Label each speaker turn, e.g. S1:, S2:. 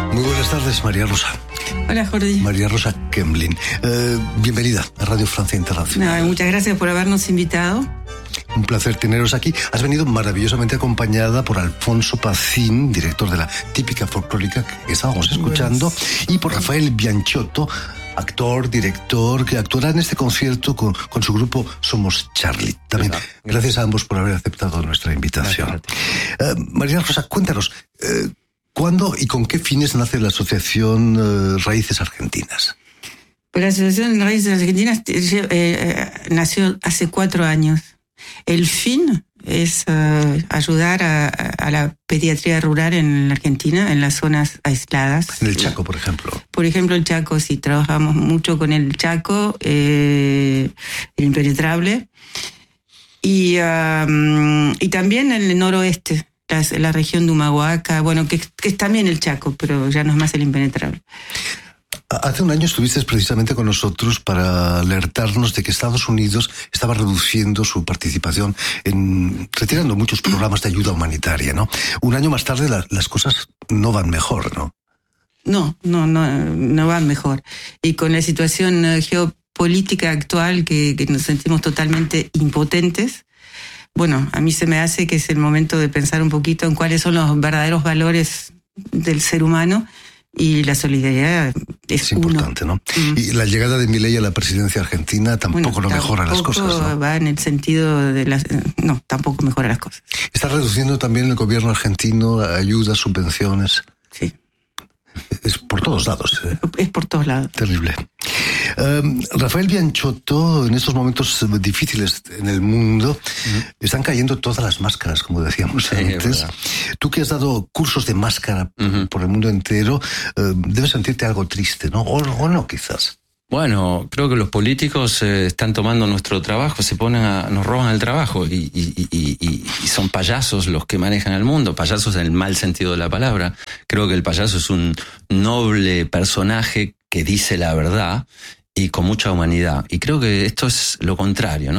S1: Muy buenas tardes, María Rosa.
S2: Hola, Jordi.
S1: María Rosa Kemblin. Bienvenida a Radio Francia Internacional.
S2: Muchas gracias por habernos invitado.
S1: Un placer teneros aquí. Has venido maravillosamente acompañada por Alfonso Pacín, director de la típica folclórica que estábamos escuchando, y por Rafael Bianchotto, actor, director, que actuará en este concierto con su grupo Somos Charlie. También, gracias a ambos por haber aceptado nuestra invitación. María Rosa, cuéntanos, ¿cuándo y con qué fines nace la Asociación Raíces Argentinas?
S2: Pues la Asociación Raíces Argentinas nació hace 4 años. El fin es ayudar a la pediatría rural en la Argentina, en las zonas aisladas.
S1: En el Chaco, por ejemplo.
S2: Por ejemplo, el Chaco, sí, trabajamos mucho con el Chaco, el impenetrable, y también en el noroeste, la región de Humahuaca, bueno, que es también el Chaco, pero ya no es más el impenetrable.
S1: Hace un año estuviste precisamente con nosotros para alertarnos de que Estados Unidos estaba reduciendo su participación retirando muchos programas de ayuda humanitaria, ¿no? Un año más tarde las cosas no van mejor, ¿no? No van mejor. Y con la situación geopolítica actual que nos sentimos totalmente impotentes, bueno, a mí se me hace que es el momento de pensar un poquito en cuáles son los verdaderos valores del ser humano. Y la solidaridad es importante, ¿no? Y la llegada de Milei a la presidencia argentina tampoco mejora las cosas, ¿no?
S2: Va en el sentido de no, tampoco mejora las cosas.
S1: ¿Está reduciendo también el gobierno argentino ayudas, subvenciones?
S2: Sí.
S1: Es por todos lados.
S2: Es por todos lados.
S1: Terrible. Rafael Bianchotto, en estos momentos difíciles en el mundo, están cayendo todas las máscaras, como decíamos antes. Tú que has dado cursos de máscara por el mundo entero, debes sentirte algo triste, ¿no? O no, quizás.
S3: Bueno, creo que los políticos están tomando nuestro trabajo, nos roban el trabajo y son payasos los que manejan el mundo, payasos en el mal sentido de la palabra. Creo que el payaso es un noble personaje que dice la verdad y con mucha humanidad. Y creo que esto es lo contrario, ¿no?